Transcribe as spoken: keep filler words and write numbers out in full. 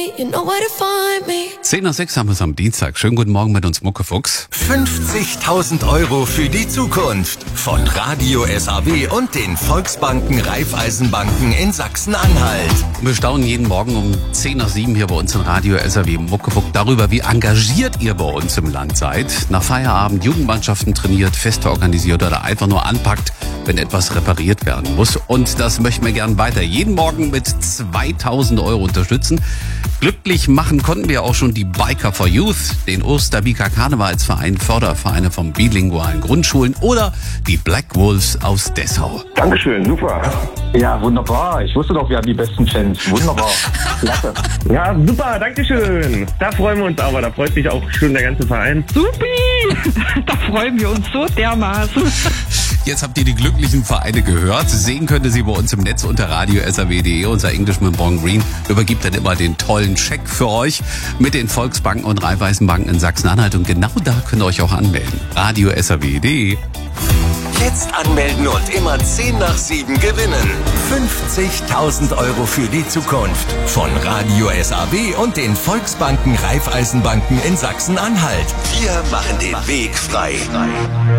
you know where to find me. zehn nach sechs haben wir es am Dienstag. Schönen guten Morgen mit uns, Muckefuchs. fünfzigtausend Euro für die Zukunft von Radio S A W und den Volksbanken Raiffeisenbanken in Sachsen-Anhalt. Wir staunen jeden Morgen um zehn nach sieben hier bei uns in Radio S A W Muckefuck darüber, wie engagiert ihr bei uns im Land seid. Nach Feierabend Jugendmannschaften trainiert, Feste organisiert oder einfach nur anpackt, wenn etwas repariert werden muss. Und das möchten wir gern weiter jeden Morgen mit zweitausend Euro unterstützen. Glücklich machen konnten wir auch schon die Biker for Youth, den Osterbiker Karnevalsverein, Fördervereine von bilingualen Grundschulen oder die Black Wolves aus Dessau. Dankeschön, super. Ja, wunderbar. Ich wusste doch, wir haben die besten Fans. Wunderbar. Klasse. Ja, super, Dankeschön. Da freuen wir uns aber, da freut sich auch schon der ganze Verein. Supi! Da freuen wir uns so dermaßen. Jetzt habt ihr die glücklichen Vereine gehört. Sehen könnt ihr sie bei uns im Netz unter radio s a w punkt d e. Unser Englishman Bon Green übergibt dann immer den tollen Scheck für euch mit den Volksbanken und Raiffeisenbanken in Sachsen-Anhalt. Und genau da könnt ihr euch auch anmelden. radio s a w punkt d e. Jetzt anmelden und immer zehn nach sieben gewinnen. fünfzigtausend Euro für die Zukunft von Radio S A W und den Volksbanken Raiffeisenbanken in Sachsen-Anhalt. Wir machen den Weg frei.